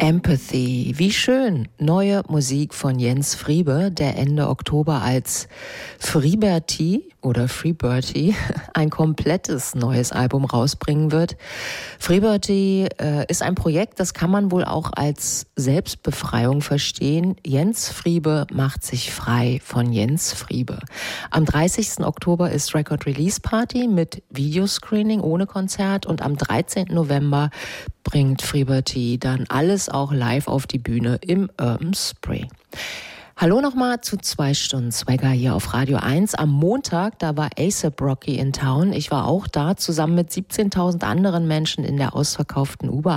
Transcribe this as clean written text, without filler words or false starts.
Empathy. Wie schön. Neue Musik von Jens Friebe, der Ende Oktober als Freeberty oder Freeberty ein komplettes neues Album rausbringen wird. Freeberty ist ein Projekt, das kann man wohl auch als Selbstbefreiung verstehen. Jens Friebe macht sich frei von Jens Friebe. Am 30. Oktober ist Record Release Party mit Videoscreening ohne Konzert und am 13. November bringt Freeberty dann alles auch live auf die Bühne im Urban Spray. Hallo nochmal zu 2 Stunden Swagger hier auf Radio 1. Am Montag, da war A$AP Rocky in Town. Ich war auch da, zusammen mit 17.000 anderen Menschen in der ausverkauften U-Bahn.